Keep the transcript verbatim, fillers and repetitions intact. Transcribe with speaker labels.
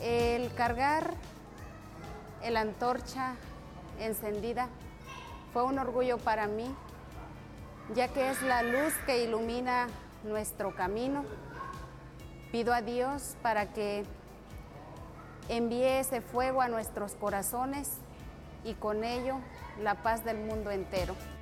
Speaker 1: El cargar la antorcha encendida fue un orgullo para mí, ya que es la luz que ilumina nuestro camino. Pido a Dios para que envíe ese fuego a nuestros corazones y con ello la paz del mundo entero.